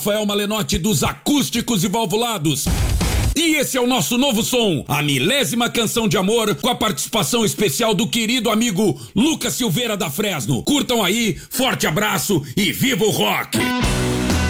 Rafael Malenotti dos Acústicos e Valvulados. E esse é o nosso novo som, a 1000ª canção de amor, com a participação especial do querido amigo Lucas Silveira da Fresno. Curtam aí, forte abraço e viva o rock!